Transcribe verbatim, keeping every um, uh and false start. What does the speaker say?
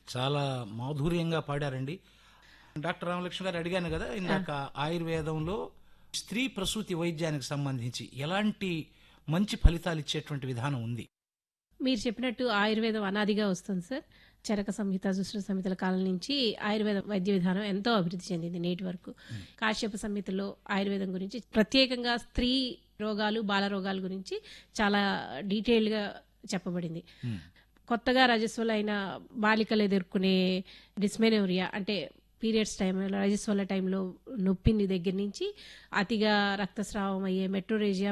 చాలా మాధుర్యంగా పాడారండి. డాక్టర్ రామలక్ష్మి గారు అడిగాను కదా ఇందాక, ఆయుర్వేదంలో స్త్రీ ప్రసూతి వైద్యానికి సంబంధించి ఎలాంటి మంచి ఫలితాలు ఇచ్చేటువంటి విధానం ఉంది? మీరు చెప్పినట్టు ఆయుర్వేదం అనాదిగా వస్తుంది సార్. చరక సంహిత, సుశ్రుత సంహితల కాలం నుంచి ఆయుర్వేద వైద్య విధానం ఎంతో అభివృద్ధి చెందింది నేటి వరకు. కాశ్యప సంహితలో ఆయుర్వేదం గురించి ప్రత్యేకంగా స్త్రీ రోగాలు, బాల రోగాల గురించి చాలా డీటెయిల్డ్గా చెప్పబడింది. కొత్తగా రజస్వలైన బాలికలు ఎదుర్కొనే డిస్మెనోరియా అంటే పీరియడ్స్ టైంలో, రజస్వల టైంలో నొప్పిని దగ్గర నుంచి అతిగా రక్తస్రావం అయ్యే మెట్రోరేజియా